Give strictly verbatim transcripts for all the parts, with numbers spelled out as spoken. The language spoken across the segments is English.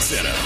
Center.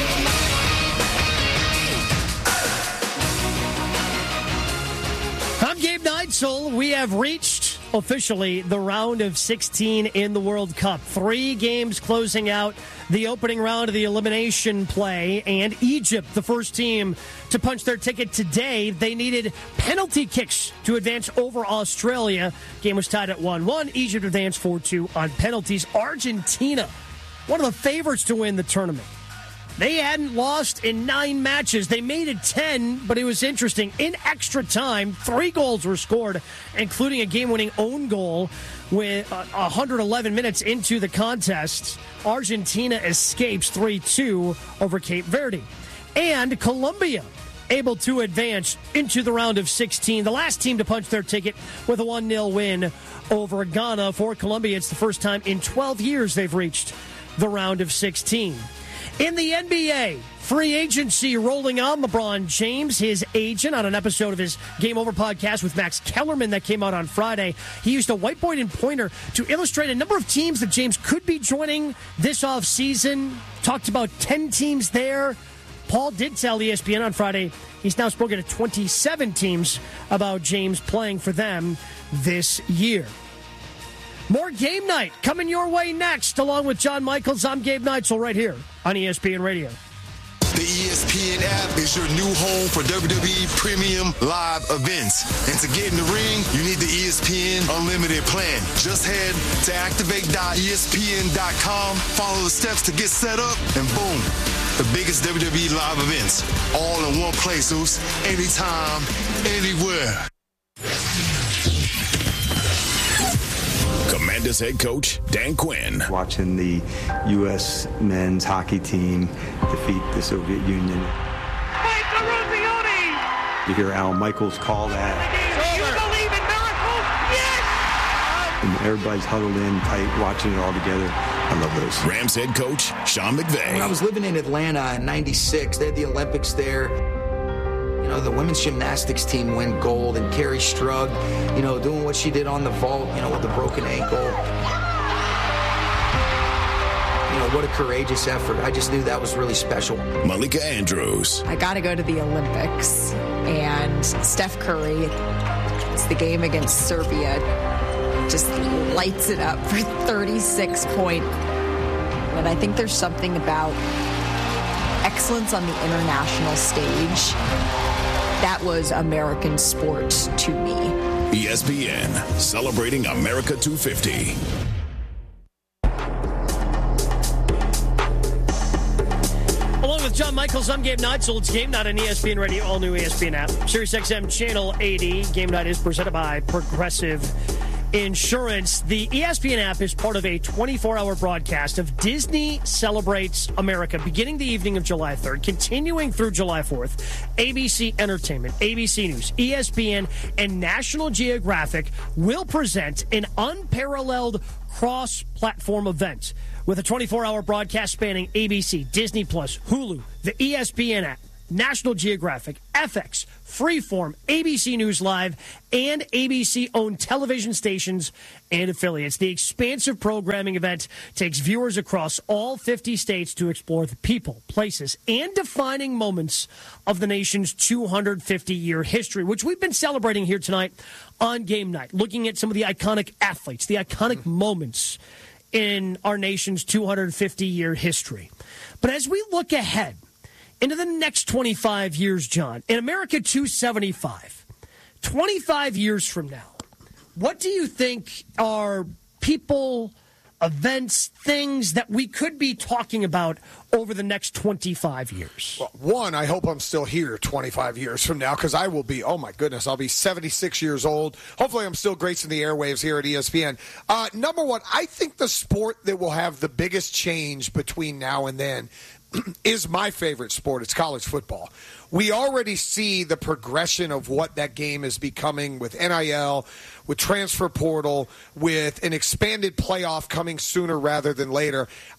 I'm Gabe Neitzel. We have reached officially the round of sixteen in the World Cup. Three games closing out the opening round of the elimination play, and Egypt, the first team to punch their ticket today. They needed penalty kicks to advance over Australia. Game was tied at one one. Egypt advanced four two on penalties. Argentina, one of the favorites to win the tournament. They hadn't lost in nine matches. They made it ten, but it was interesting. In extra time, three goals were scored, including a game-winning own goal with uh, one hundred eleven minutes into the contest. Argentina escapes three two over Cape Verde. And Colombia able to advance into the round of sixteen. The last team to punch their ticket with a one nil win over Ghana. For Colombia, it's the first time in twelve years they've reached the round of sixteen. In the N B A, free agency rolling on. LeBron James, his agent, on an episode of his Game Over podcast with Max Kellerman that came out on Friday, he used a whiteboard and pointer to illustrate a number of teams that James could be joining this offseason. Talked about ten teams there. Paul did tell E S P N on Friday he's now spoken to twenty-seven teams about James playing for them this year. More Game Night coming your way next, along with John Michaels. I'm Gabe Neitzel right here on E S P N Radio. The E S P N app is your new home for W W E Premium Live events. And to get in the ring, you need the E S P N Unlimited plan. Just head to activate dot E S P N dot com, follow the steps to get set up, and boom, the biggest W W E Live events, all in one place, Zeus, anytime, anywhere. Commanders head coach Dan Quinn. Watching the U S men's hockey team defeat the Soviet Union. You hear Al Michaels call that. You believe in miracles? Yes! And everybody's huddled in tight, watching it all together. I love those. Rams head coach Sean McVay. When I was living in Atlanta in ninety-six, they had the Olympics there. You know, the women's gymnastics team win gold, and Carrie Strug, you know, doing what she did on the vault, you know, with the broken ankle. You know, what a courageous effort. I just knew that was really special. Malika Andrews. I got to go to the Olympics, and Steph Curry, it's the game against Serbia, just lights it up for thirty-six point. And I think there's something about excellence on the international stage. That was American sports to me. E S P N, celebrating America two fifty. Along with John Michaels, I'm Gabe Neitzel. It's Game Night on E S P N Radio, all new E S P N app. Sirius X M Channel eighty. Game Night is presented by Progressive Insurance. The E S P N app is part of a twenty-four hour broadcast of Disney Celebrates America, beginning the evening of July third, continuing through July fourth. A B C Entertainment, A B C News, E S P N, and National Geographic will present an unparalleled cross-platform event with a twenty-four hour broadcast spanning A B C, Disney Plus, Hulu, the E S P N app, National Geographic, F X, Freeform, A B C News Live, and A B C-owned television stations and affiliates. The expansive programming event takes viewers across all fifty states to explore the people, places, and defining moments of the nation's two hundred fifty year history, which we've been celebrating here tonight on Game Night, looking at some of the iconic athletes, the iconic mm-hmm. moments in our nation's two hundred fifty year history. But as we look ahead into the next twenty-five years, John, in America two seventy-five, twenty-five years from now, what do you think are people, events, things that we could be talking about over the next twenty-five years? Well, one, I hope I'm still here twenty-five years from now, because I will be, oh my goodness, I'll be seventy-six years old. Hopefully I'm still gracing the airwaves here at E S P N. Uh, number one, I think the sport that will have the biggest change between now and then is my favorite sport. It's college football. We already see the progression of what that game is becoming with N I L, with transfer portal, with an expanded playoff coming sooner rather than later.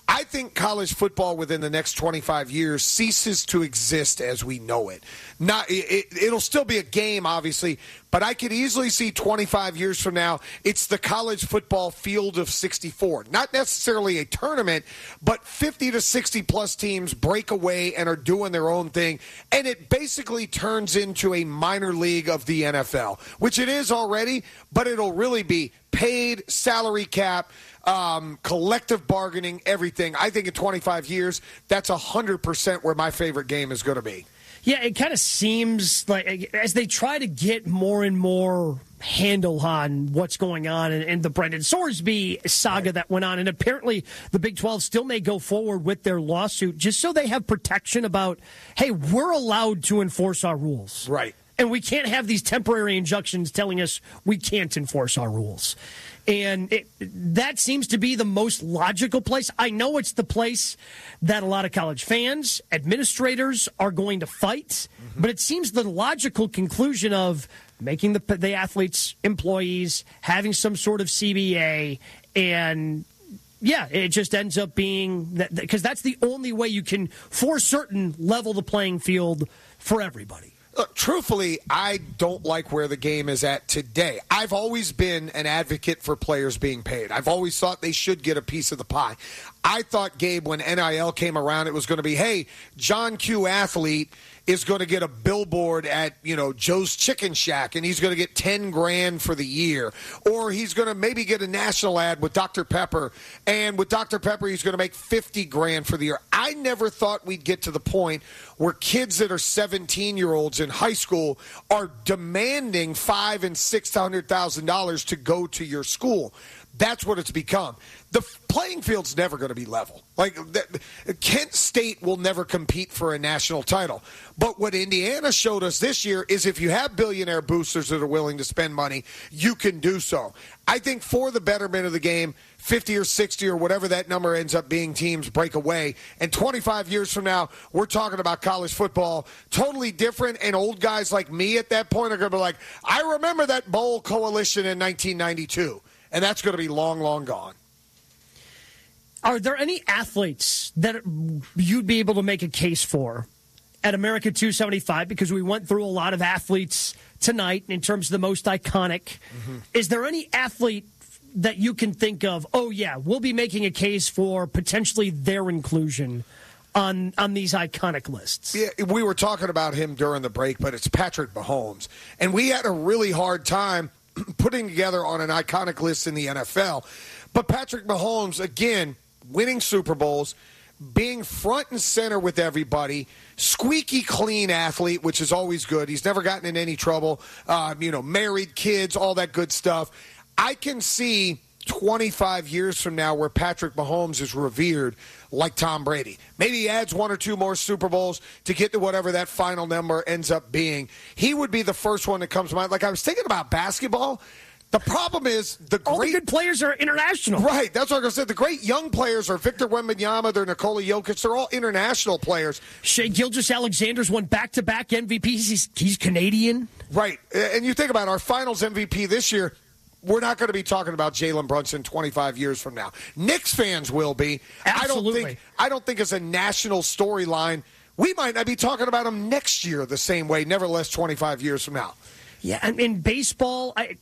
I think college football within the next twenty-five years ceases to exist as we know it. Not, it it'll still be a game, obviously, but I could easily see twenty-five years from now, it's the college football field of sixty-four. Not necessarily a tournament, but fifty to sixty plus teams break away and are doing their own thing, and it basically turns into a minor league of the N F L, which it is already, but it'll really be paid, salary cap, um, collective bargaining, everything. I think in twenty-five years, that's one hundred percent where my favorite game is going to be. Yeah, it kind of seems like as they try to get more and more handle on what's going on and, and the Brendan Sorsby saga right. that went on. And apparently the Big twelve still may go forward with their lawsuit just so they have protection about, hey, we're allowed to enforce our rules. Right. And we can't have these temporary injunctions telling us we can't enforce our rules. And it, that seems to be the most logical place. I know it's the place that a lot of college fans, administrators are going to fight, mm-hmm. but it seems the logical conclusion of making the, the athletes employees, having some sort of C B A, and yeah, it just ends up being that because that's the only way you can, for certain, level the playing field for everybody. Look, truthfully, I don't like where the game is at today. I've always been an advocate for players being paid. I've always thought they should get a piece of the pie. I thought, Gabe, when N I L came around, it was going to be, hey, John Q. athlete is going to get a billboard at, you know, Joe's Chicken Shack, and he's going to get ten grand for the year. Or he's going to maybe get a national ad with Doctor Pepper, and with Doctor Pepper, he's going to make fifty grand for the year. I never thought we'd get to the point where kids that are seventeen-year-olds in high school are demanding five and six hundred thousand dollars to go to your school. That's what it's become. The playing field's never going to be level. Like, Kent State will never compete for a national title. But what Indiana showed us this year is if you have billionaire boosters that are willing to spend money, you can do so. I think for the betterment of the game, fifty or sixty or whatever that number ends up being, teams break away. And twenty-five years from now, we're talking about college football totally different. And old guys like me at that point are going to be like, I remember that bowl coalition in nineteen ninety-two. And that's going to be long, long gone. Are there any athletes that you'd be able to make a case for at America two seventy-five? Because we went through a lot of athletes tonight in terms of the most iconic. Mm-hmm. Is there any athlete that you can think of, oh, yeah, we'll be making a case for potentially their inclusion on on these iconic lists? Yeah, we were talking about him during the break, but it's Patrick Mahomes. And we had a really hard time putting together on an iconic list in the N F L. But Patrick Mahomes, again, winning Super Bowls, being front and center with everybody, squeaky clean athlete, which is always good. He's never gotten in any trouble. Uh, you know, married, kids, all that good stuff. I can see twenty-five years from now where Patrick Mahomes is revered like Tom Brady. Maybe he adds one or two more Super Bowls to get to whatever that final number ends up being. He would be the first one that comes to mind. Like, I was thinking about basketball. The problem is the great... All the good players are international. Right. That's what I was going to say. The great young players are Victor Wembanyama, they're Nikola Jokic. They're all international players. Shai Gilgeous-Alexander's won back-to-back M V Ps. He's, he's Canadian. Right. And you think about our finals M V P this year, we're not going to be talking about Jalen Brunson twenty-five years from now. Knicks fans will be. Absolutely. I don't think, I don't think as a national storyline, we might not be talking about him next year the same way, nevertheless twenty-five years from now. Yeah, and in baseball, I,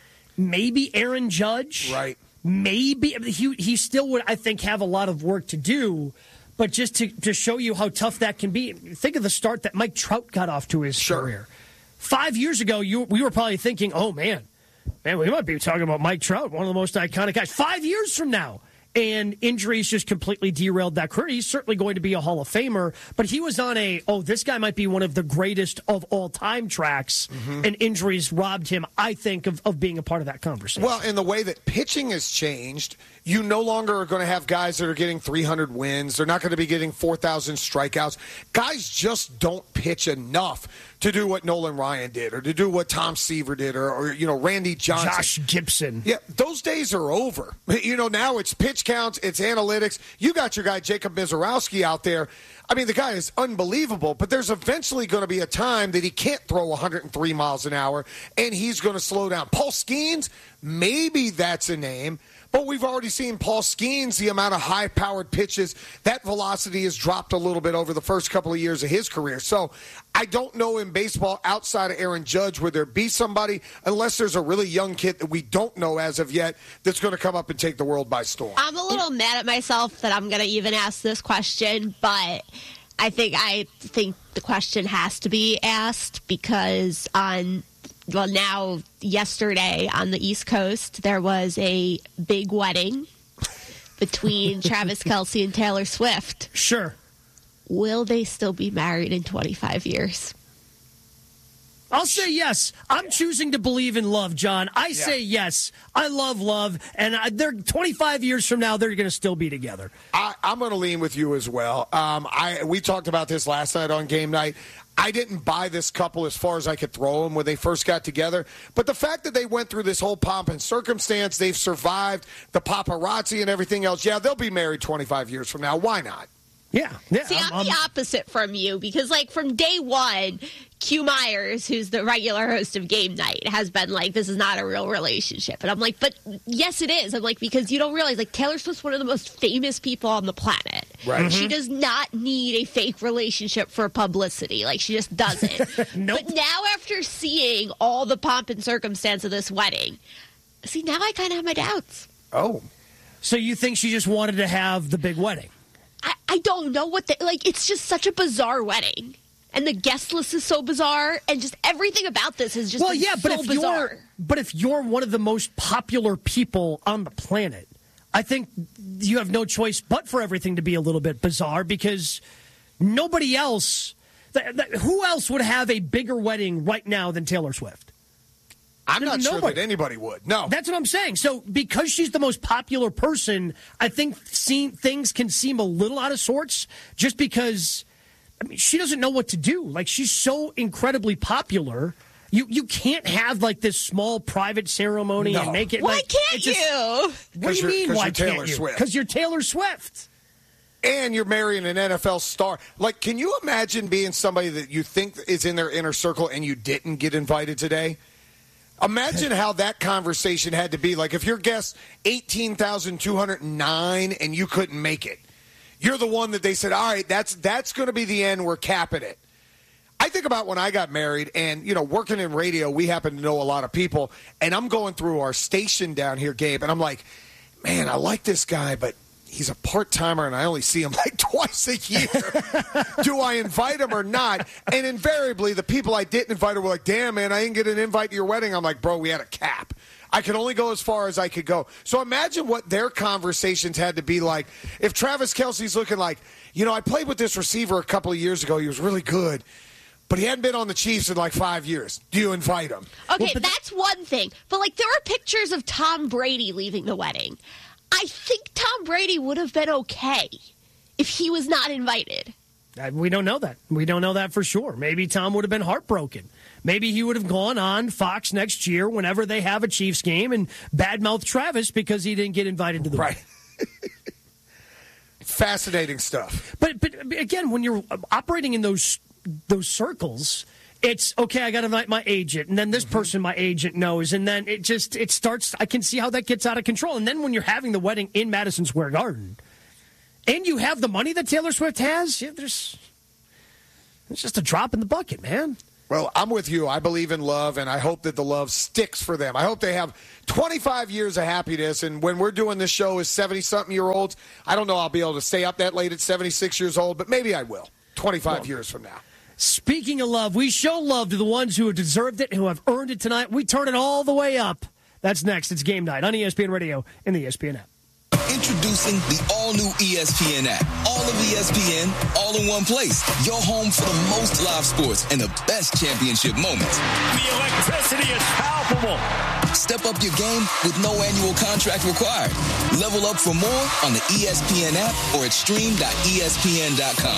maybe Aaron Judge. Right. Maybe. He, he still would, I think, have a lot of work to do. But just to, to show you how tough that can be, think of the start that Mike Trout got off to his sure. career. Five years ago, you we were probably thinking, oh, man, Man, we might be talking about Mike Trout, one of the most iconic guys. Five years from now, and injuries just completely derailed that career. He's certainly going to be a Hall of Famer, but he was on a, oh, this guy might be one of the greatest of all time tracks, mm-hmm. and injuries robbed him, I think, of, of being a part of that conversation. Well, in the way that pitching has changed, you no longer are going to have guys that are getting three hundred wins. They're not going to be getting four thousand strikeouts. Guys just don't pitch enough to do what Nolan Ryan did or to do what Tom Seaver did or, or you know, Randy Johnson. Josh Gibson. Yeah, those days are over. You know, now it's pitch counts, it's analytics. You got your guy Jacob Mizorowski out there. I mean, the guy is unbelievable, but there's eventually going to be a time that he can't throw one hundred three miles an hour, and he's going to slow down. Paul Skeens, maybe that's a name. But we've already seen Paul Skeens, the amount of high-powered pitches, that velocity has dropped a little bit over the first couple of years of his career. So I don't know in baseball outside of Aaron Judge would there be somebody, unless there's a really young kid that we don't know as of yet, that's going to come up and take the world by storm. I'm a little mad at myself that I'm going to even ask this question, but I think I think the question has to be asked because on well now yesterday on the East Coast there was a big wedding between Travis Kelce and Taylor Swift. Sure. Will they still be married in twenty-five years? I'll say yes. I'm choosing to believe in love, John. I Yeah. say yes. I love love, and I, they're twenty-five years from now, they're going to still be together. I, I'm going to lean with you as well. Um, I we talked about this last night on game night. I didn't buy this couple as far as I could throw them when they first got together. But the fact that they went through this whole pomp and circumstance, they've survived the paparazzi and everything else. Yeah, they'll be married twenty-five years from now. Why not? Yeah. yeah See, I'm, I'm, the I'm, opposite from you because, like, from day one, Q Myers, who's the regular host of Game Night, has been like, this is not a real relationship. And I'm like, but yes, it is. I'm like, because you don't realize, like, Taylor Swift's one of the most famous people on the planet. Right. She does not need a fake relationship for publicity. Like, she just doesn't. Nope. But now, after seeing all the pomp and circumstance of this wedding, see, now I kind of have my doubts. Oh. So you think she just wanted to have the big wedding? I, I don't know what the, like, it's just such a bizarre wedding. And the guest list is so bizarre, and just everything about this is just Well, yeah, but so if bizarre. you're but if you're one of the most popular people on the planet, I think you have no choice but for everything to be a little bit bizarre because nobody else, th- th- who else would have a bigger wedding right now than Taylor Swift? I'm not Nobody. sure that anybody would. No. That's what I'm saying. So because she's the most popular person, I think see, things can seem a little out of sorts just because I mean, she doesn't know what to do. Like, she's so incredibly popular. You you can't have, like, this small private ceremony No. and make it Why like... can't it just- you? What do 'Cause you you're- mean, 'cause why you're Taylor can't you? Swift. Because you're Taylor Swift. And you're marrying an N F L star. Like, can you imagine being somebody that you think is in their inner circle and you didn't get invited today? Imagine how that conversation had to be. Like, if your guest eighteen thousand two hundred nine and you couldn't make it, you're the one that they said, all right, that's that's going to be the end. We're capping it. I think about when I got married and, you know, working in radio, we happen to know a lot of people. And I'm going through our station down here, Gabe, and I'm like, man, I like this guy, but he's a part-timer and I only see him like twice a year. Do I invite him or not? And invariably, the people I didn't invite were like, damn, man, I didn't get an invite to your wedding. I'm like, bro, we had a cap. I could only go as far as I could go. So imagine what their conversations had to be like. If Travis Kelce's looking like, you know, I played with this receiver a couple of years ago. He was really good, but he hadn't been on the Chiefs in like five years. Do you invite him? Okay, Well, but- that's one thing. But, like, there are pictures of Tom Brady leaving the wedding. I think Tom Brady would have been okay if he was not invited. Uh, We don't know that. We don't know that for sure. Maybe Tom would have been heartbroken. Maybe he would have gone on Fox next year whenever they have a Chiefs game and badmouth Travis because he didn't get invited to the Right. Fascinating stuff. But but again, when you're operating in those those circles, it's okay. I got to invite my agent, and then this person my agent knows, and then it just it starts. I can see how that gets out of control. And then when you're having the wedding in Madison Square Garden, and you have the money that Taylor Swift has, yeah, there's it's just a drop in the bucket, man. Well, I'm with you. I believe in love, and I hope that the love sticks for them. I hope they have twenty-five years of happiness, and when we're doing this show as seventy-something-year-olds, I don't know I'll be able to stay up that late at seventy-six years old, but maybe I will twenty-five Well, years from now. Speaking of love, we show love to the ones who have deserved it, who have earned it tonight. We turn it all the way up. That's next. It's Game Night on E S P N Radio and the E S P N app. Introducing the all-new E S P N app. All of E S P N, all in one place. Your home for the most live sports and the best championship moments. The electricity is palpable. Step up your game with no annual contract required. Level up for more on the E S P N app or at stream dot E S P N dot com.